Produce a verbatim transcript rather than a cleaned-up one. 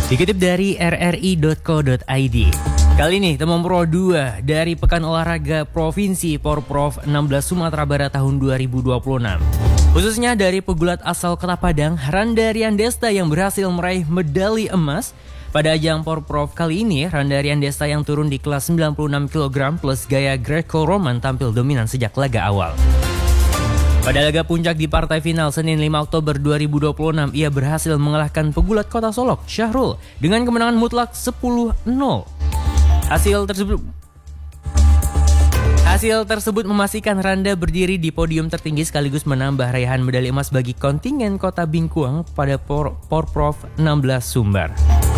Dikutip dari r r i dot co dot i d. Kali ini teman pro dua dari Pekan Olahraga Provinsi Porprov enam belas Sumatera Barat tahun dua ribu dua puluh enam. Khususnya dari pegulat asal Kota Padang, Randa Riandesta yang berhasil meraih medali emas. Pada ajang Porprov kali ini, Randa Riandesta yang turun di kelas sembilan puluh enam kilogram plus gaya Greco-Roman tampil dominan sejak laga awal. Pada laga puncak di partai final Senin lima Oktober dua ribu dua puluh enam, ia berhasil mengalahkan pegulat Kota Solok, Syahrul, dengan kemenangan mutlak sepuluh nol. Hasil tersebut Hasil tersebut memastikan Randa berdiri di podium tertinggi sekaligus menambah raihan medali emas bagi kontingen Kota Bingkuang pada Por- Porprov enam belas Sumbar.